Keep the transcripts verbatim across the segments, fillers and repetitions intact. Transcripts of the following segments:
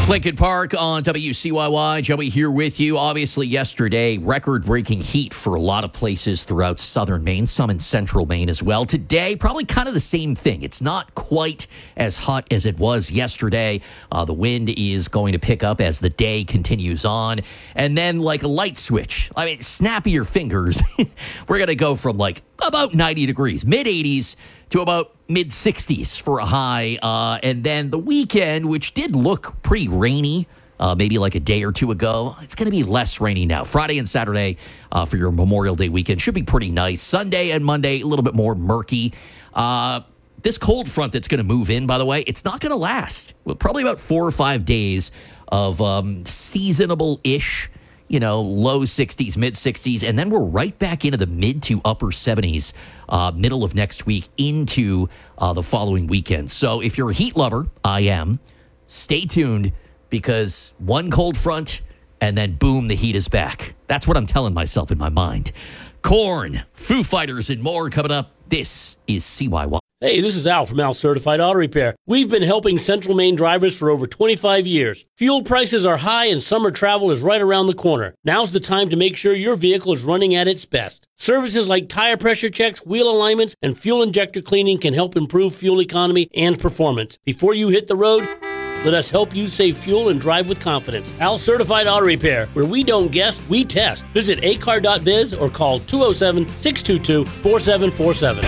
Lincoln Park on W C Y Y. Joey here with you. Obviously, yesterday, record-breaking heat for a lot of places throughout southern Maine, some in central Maine as well. Today, probably kind of the same thing. It's not quite as hot as it was yesterday. Uh, the wind is going to pick up as the day continues on. And then, like a light switch, I mean, snap your fingers. We're going to go from like about ninety degrees, mid eighties, to about mid sixties for a high. Uh, and then the weekend, which did look pretty rainy, uh, maybe like a day or two ago, it's going to be less rainy now. Friday and Saturday uh, for your Memorial Day weekend should be pretty nice. Sunday and Monday, a little bit more murky. Uh, this cold front that's going to move in, by the way, it's not going to last. Well, probably about four or five days of um, seasonable-ish, you know, low sixties, mid sixties, and then we're right back into the mid to upper seventies, uh, middle of next week into uh, the following weekend. So if you're a heat lover, I am, stay tuned because one cold front and then boom, the heat is back. That's what I'm telling myself in my mind. Korn, Foo Fighters, and more coming up. This is C Y Y. Hey, this is Al from Al Certified Auto Repair. We've been helping Central Maine drivers for over twenty-five years. Fuel prices are high and summer travel is right around the corner. Now's the time to make sure your vehicle is running at its best. Services like tire pressure checks, wheel alignments, and fuel injector cleaning can help improve fuel economy and performance. Before you hit the road, let us help you save fuel and drive with confidence. Al Certified Auto Repair, where we don't guess, we test. Visit a car dot biz or call two oh seven, six two two, four seven four seven.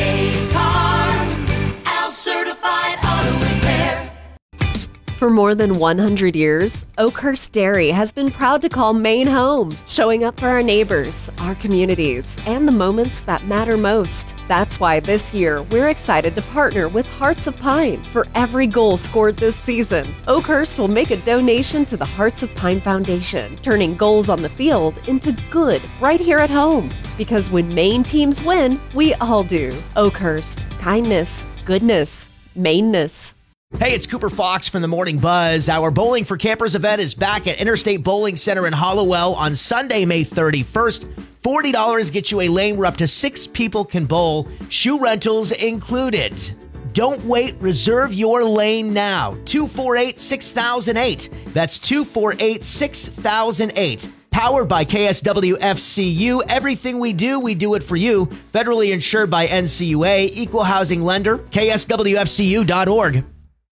Certified Auto Repair. For more than one hundred years, Oakhurst Dairy has been proud to call Maine home, showing up for our neighbors, our communities, and the moments that matter most. That's why this year we're excited to partner with Hearts of Pine. For every goal scored this season, Oakhurst will make a donation to the Hearts of Pine Foundation, turning goals on the field into good right here at home. Because when Maine teams win, we all do. Oakhurst, kindness, goodness, Maineness. Hey, it's Cooper Fox from the Morning Buzz. Our Bowling for Campers event is back at Interstate Bowling Center in Hollowell on Sunday, May thirty-first. forty dollars gets you a lane where up to six people can bowl, shoe rentals included. Don't wait, reserve your lane now. two four eight, six thousand eight. That's two four eight, six thousand eight. Powered by K S W F C U. Everything we do, we do it for you. Federally insured by N C U A. Equal housing lender. K S W F C U dot org.